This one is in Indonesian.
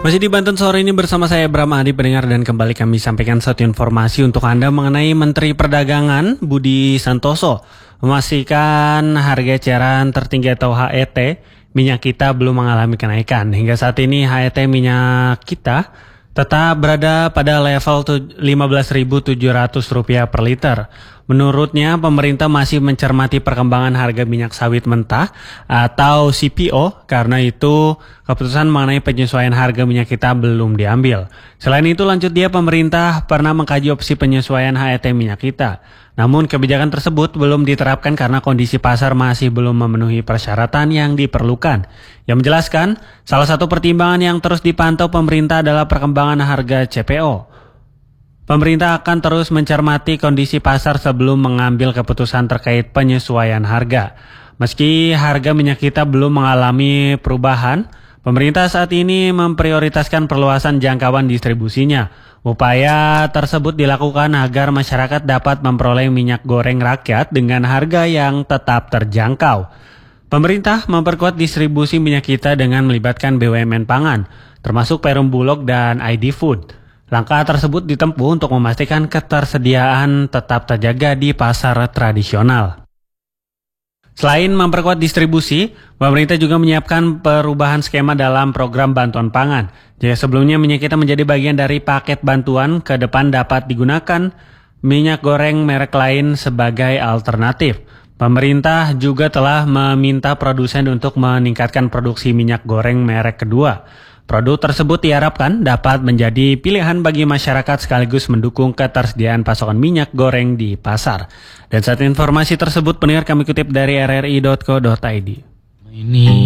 Masih di Banten sore ini bersama saya Bram Adi pendengar, dan kembali kami sampaikan satu informasi untuk Anda mengenai Menteri Perdagangan Budi Santoso memastikan harga eceran tertinggi atau HET minyak kita belum mengalami kenaikan. Hingga saat ini HET minyak kita tetap berada pada level Rp15.700 per liter. Menurutnya, pemerintah masih mencermati perkembangan harga minyak sawit mentah atau CPO, karena itu keputusan mengenai penyesuaian harga minyak kita belum diambil. Selain itu, lanjut dia, pemerintah pernah mengkaji opsi penyesuaian HET minyak kita. Namun kebijakan tersebut belum diterapkan karena kondisi pasar masih belum memenuhi persyaratan yang diperlukan. Yang menjelaskan, salah satu pertimbangan yang terus dipantau pemerintah adalah perkembangan harga CPO. Pemerintah akan terus mencermati kondisi pasar sebelum mengambil keputusan terkait penyesuaian harga. Meski harga minyak kita belum mengalami perubahan, pemerintah saat ini memprioritaskan perluasan jangkauan distribusinya. Upaya tersebut dilakukan agar masyarakat dapat memperoleh minyak goreng rakyat dengan harga yang tetap terjangkau. Pemerintah memperkuat distribusi minyak kita dengan melibatkan BUMN pangan, termasuk Perum Bulog dan ID Food. Langkah tersebut ditempuh untuk memastikan ketersediaan tetap terjaga di pasar tradisional. Selain memperkuat distribusi, pemerintah juga menyiapkan perubahan skema dalam program bantuan pangan. Jika sebelumnya minyak kita menjadi bagian dari paket bantuan, ke depan dapat digunakan minyak goreng merek lain sebagai alternatif. Pemerintah juga telah meminta produsen untuk meningkatkan produksi minyak goreng merek kedua. Produk tersebut diharapkan dapat menjadi pilihan bagi masyarakat sekaligus mendukung ketersediaan pasokan minyak goreng di pasar. Dan saat informasi tersebut pendengar kami kutip dari rri.co.id.